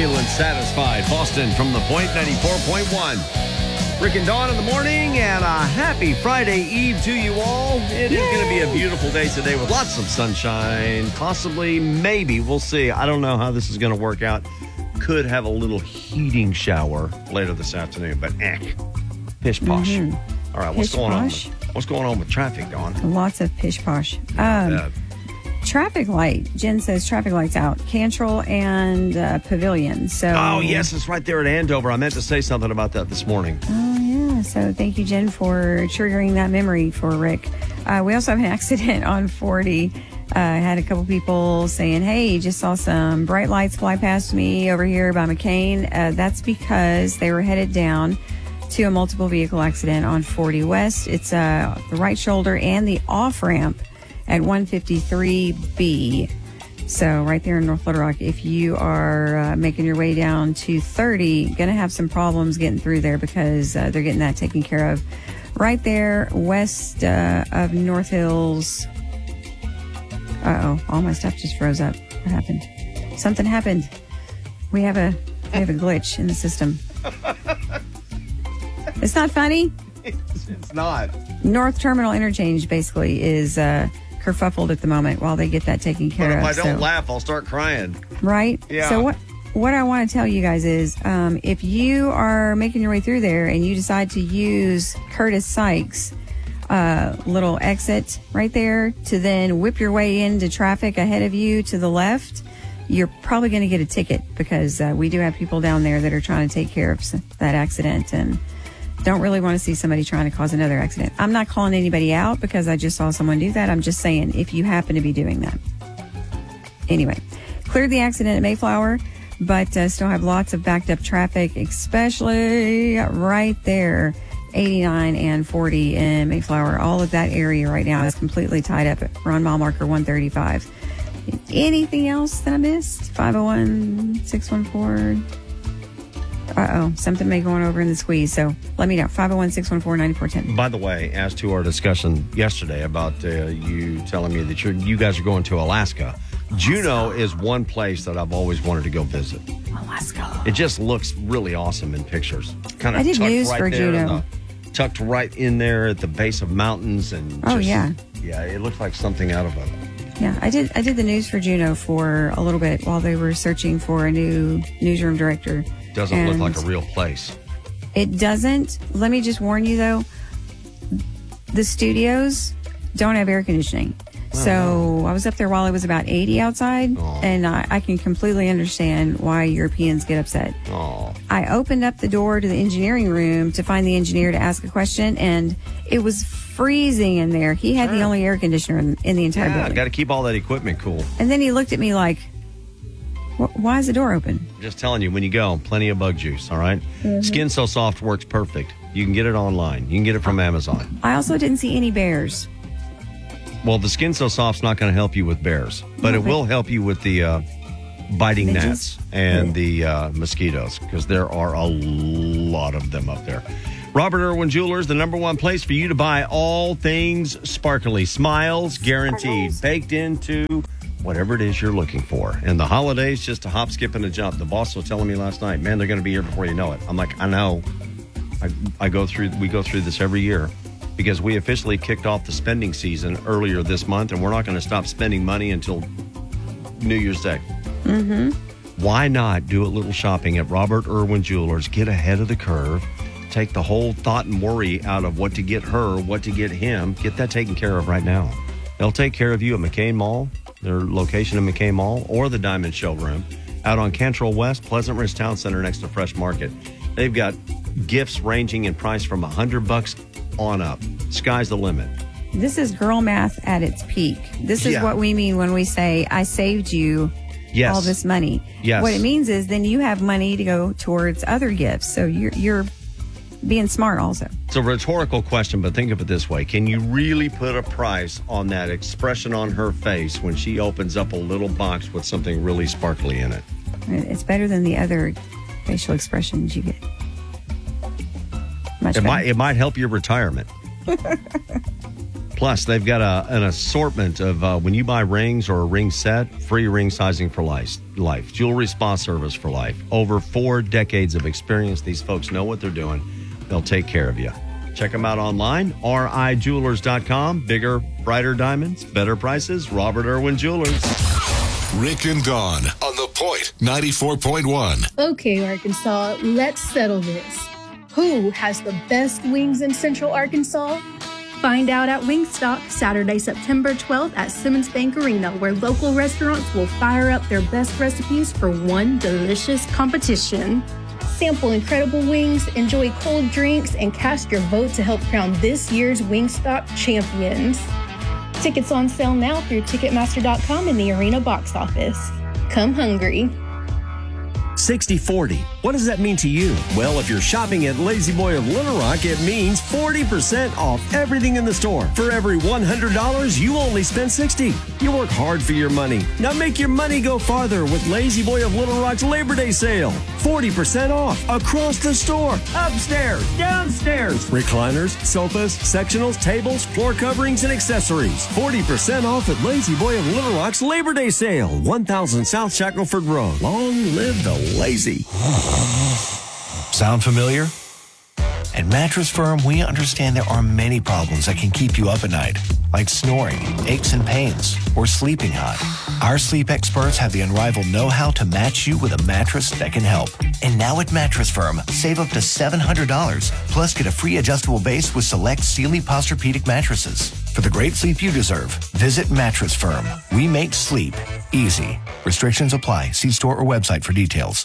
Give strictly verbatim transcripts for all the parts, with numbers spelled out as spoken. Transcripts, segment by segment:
feeling satisfied. Boston from the Point, ninety-four point one. Rick and Dawn in the morning, and a happy Friday Eve to you all. It is going to be a beautiful day today with lots of sunshine. Possibly, maybe, we'll see. I don't know how this is going to work out. Could have a little heating shower later this afternoon, but eh, pish posh. Mm-hmm. All right, what's pish going posh? on? What's going on with traffic, Dawn? Lots of pish posh. Um, uh, traffic light. Jen says traffic lights out. Cantrell and uh, Pavilion. So. Oh, yes, it's right there at Andover. I meant to say something about that this morning. Oh, yeah. So thank you, Jen, for triggering that memory for Rick. Uh, we also have an accident on forty. I uh, had a couple people saying, hey, just saw some bright lights fly past me over here by McCain. Uh, that's because they were headed down to a multiple vehicle accident on forty West. It's uh, the right shoulder and the off ramp at one fifty-three B. So right there in North Little Rock, if you are uh, making your way down to thirty, going to have some problems getting through there because uh, they're getting that taken care of. Right there west uh, of North Hills. Uh-oh, all my stuff just froze up. What happened? Something happened. We have a we have a glitch in the system. It's not funny. It's, it's not. North Terminal Interchange basically is uh, kerfuffled at the moment while they get that taken care But if of. I don't so, laugh, I'll start crying. right? Yeah. So what what I want to tell you guys is um, if you are making your way through there and you decide to use Curtis Sykes' uh, little exit right there to then whip your way into traffic ahead of you to the left, you're probably going to get a ticket because uh, we do have people down there that are trying to take care of that accident and don't really want to see somebody trying to cause another accident. I'm not calling anybody out because I just saw someone do that. I'm just saying if you happen to be doing that. Anyway, cleared the accident at Mayflower, but uh, still have lots of backed up traffic, especially right there, eighty-nine and forty in Mayflower. All of that area right now is completely tied up. We're on mile marker one thirty-five. Anything else that I missed? five oh one, six one four... Uh-oh, something may go on over in the squeeze, so let me know. five oh one, six one four, nine four one oh. By the way, as to our discussion yesterday about uh, you telling me that you're, you guys are going to Alaska, Alaska, Juneau is one place that I've always wanted to go visit. Alaska. It just looks really awesome in pictures. Kind of I did tucked news right for there in Juneau. the- tucked right in there at the base of mountains. and Oh, just, yeah. Yeah, it looks like something out of a... Yeah, I did I did the news for Juneau for a little bit while they were searching for a new newsroom director. Doesn't And look like a real place. It doesn't. Let me just warn you, though. The studios don't have air conditioning. So I was up there while it was about eighty outside, Oh. and I, I can completely understand why Europeans get upset. Oh, I opened up the door to the engineering room to find the engineer to ask a question, and it was freezing in there. He had the Sure. only air conditioner in, in the entire yeah, building. got to keep all that equipment cool. And then he looked at me like, "Wh- why is the door open?" Just telling you, when you go, plenty of bug juice, all right? Mm-hmm. Skin So Soft works perfect. You can get it online. You can get it from Amazon. I also didn't see any bears. Well, the Skin So Soft's not going to help you with bears, but it Okay. will help you with the uh, biting Midges? gnats and the uh, mosquitoes, because there are a lot of them up there. Robert Irwin Jewelers, the number one place for you to buy all things sparkly. Smiles guaranteed, baked into whatever it is you're looking for. And the holidays, just a hop, skip, and a jump. The boss was telling me last night, man, they're going to be here before you know it. I'm like, I know. I, I go through, we go through this every year because we officially kicked off the spending season earlier this month, and we're not going to stop spending money until New Year's Day. Mm-hmm. Why not do a little shopping at Robert Irwin Jewelers? Get ahead of the curve. Take the whole thought and worry out of what to get her, what to get him. Get that taken care of right now. They'll take care of you at McCain Mall, their location in McCain Mall, or the Diamond Showroom out on Cantrell West, Pleasant Ridge Town Center next to Fresh Market. They've got gifts ranging in price from one hundred bucks on up. Sky's the limit. This is girl math at its peak. This is Yeah. what we mean when we say, I saved you Yes. all this money. Yes. What it means is then you have money to go towards other gifts. So you're, you're being smart also. It's a rhetorical question, but think of it this way. Can you really put a price on that expression on her face when she opens up a little box with something really sparkly in it? It's better than the other facial expressions you get. Much It better. might, it might help your retirement. Plus, they've got a, an assortment of uh, when you buy rings or a ring set, free ring sizing for life, life, jewelry spa service for life. Over four decades of experience. These folks know what they're doing. They'll take care of you. Check them out online, R I jewelers dot com. Bigger, brighter diamonds, better prices. Robert Irwin Jewelers. Rick and Dawn on The Point, ninety-four point one. Okay, Arkansas, let's settle this. Who has the best wings in Central Arkansas? Find out at Wingstop Saturday, September twelfth at Simmons Bank Arena, where local restaurants will fire up their best recipes for one delicious competition. Sample incredible wings, enjoy cold drinks, and cast your vote to help crown this year's Wingstop champions. Tickets on sale now through Ticketmaster dot com and the Arena box office. Come hungry. sixty forty. What does that mean to you? Well, if you're shopping at Lazy Boy of Little Rock, it means forty percent off everything in the store. For every one hundred dollars, you only spend sixty dollars. You work hard for your money. Now make your money go farther with Lazy Boy of Little Rock's Labor Day sale. forty percent off across the store, upstairs, downstairs. Recliners, sofas, sectionals, tables, floor coverings, and accessories. forty percent off at Lazy Boy of Little Rock's Labor Day sale. one thousand South Shackleford Road. Long live the lazy. Sound familiar? At Mattress Firm, we understand there are many problems that can keep you up at night, like snoring, aches and pains, or sleeping hot. Our sleep experts have the unrivaled know-how to match you with a mattress that can help. And now at Mattress Firm, save up to seven hundred dollars, plus get a free adjustable base with select Sealy Posturepedic mattresses. For the great sleep you deserve, visit Mattress Firm. We make sleep easy. Restrictions apply. See store or website for details.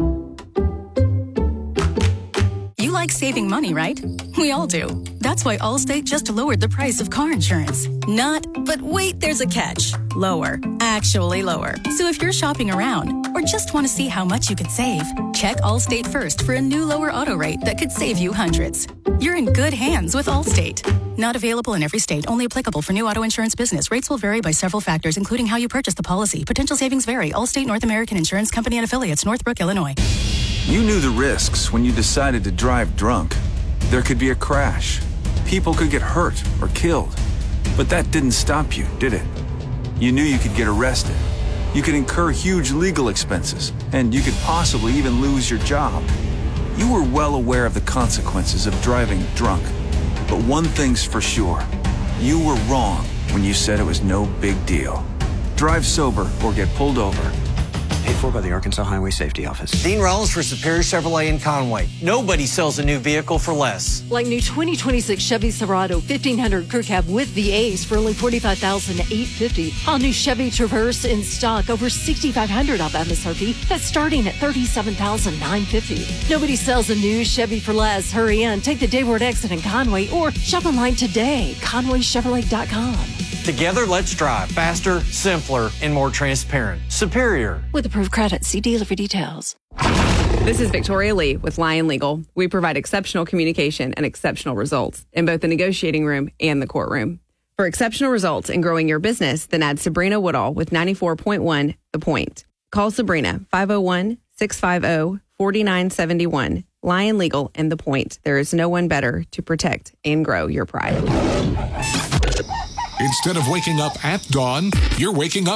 You like saving money, right? We all do. That's why Allstate just lowered the price of car insurance. Not, but wait, there's a catch. Lower. Actually lower. So if you're shopping around or just want to see how much you could save, check Allstate first for a new lower auto rate that could save you hundreds. You're in good hands with Allstate. Not available in every state. Only applicable for new auto insurance business. Rates will vary by several factors, including how you purchase the policy. Potential savings vary. Allstate North American Insurance Company and Affiliates, Northbrook, Illinois. You knew the risks when you decided to drive drunk. There could be a crash. People could get hurt or killed. But that didn't stop you, did it? You knew you could get arrested. You could incur huge legal expenses, and you could possibly even lose your job. You were well aware of the consequences of driving drunk. But one thing's for sure. You were wrong when you said it was no big deal. Drive sober or get pulled over. Paid for by the Arkansas Highway Safety Office. Dean Rollins for Superior Chevrolet in Conway. Nobody sells a new vehicle for less. Like new twenty twenty-six Chevy Silverado fifteen hundred Crew Cab with the Ace for only forty-five thousand eight hundred fifty dollars. All new Chevy Traverse in stock over sixty-five hundred dollars off M S R P. That's starting at thirty-seven thousand nine hundred fifty dollars. Nobody sells a new Chevy for less. Hurry in, take the Dayward exit in Conway or shop online today. Conway Chevrolet dot com. Together, let's drive faster, simpler, and more transparent. Superior. With approved credit, see dealer for details. This is Victoria Lee with Lion Legal. We provide exceptional communication and exceptional results in both the negotiating room and the courtroom. For exceptional results in growing your business, then add Sabrina Woodall with ninety-four point one The Point. Call Sabrina, five oh one, six five oh, four nine seven one. Lion Legal and The Point. There is no one better to protect and grow your pride. Instead of waking up at dawn, you're waking up